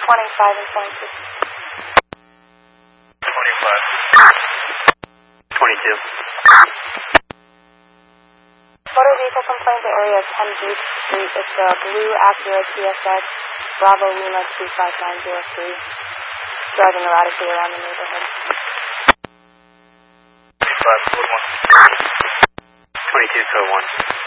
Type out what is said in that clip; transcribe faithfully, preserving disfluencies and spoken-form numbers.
twenty-five and twenty-two. twenty-five. twenty-two. Motor vehicle complaint at area ten Beach Street. It's a blue Acura T S X, Bravo Lima two five nine zero three. Driving erratically around the neighborhood. twenty-five, code one. twenty-two, code one.